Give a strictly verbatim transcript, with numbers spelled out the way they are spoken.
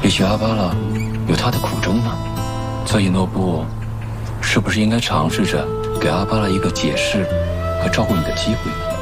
也许阿巴拉有他的苦衷呢。所以诺布是不是应该尝试着给阿巴拉一个解释和照顾你的机会？